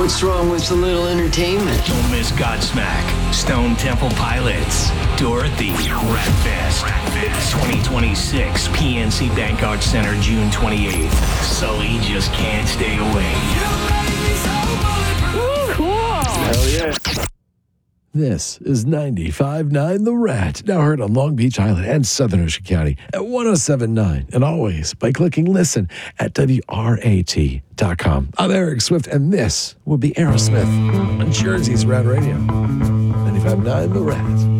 What's wrong with a little entertainment? Don't miss Godsmack, Stone Temple Pilots, Dorothy, Ratfest, 2026, PNC Bank Arts Center, June 28th. Sully just can't stay away. Ooh, cool. Hell yeah. This is 95.9 The Rat, now heard on Long Beach Island and Southern Ocean County at 107.9, and always by clicking listen at WRAT.com. I'm Eric Swift, and this will be Aerosmith on Jersey's Rat Radio. 95.9 The Rat.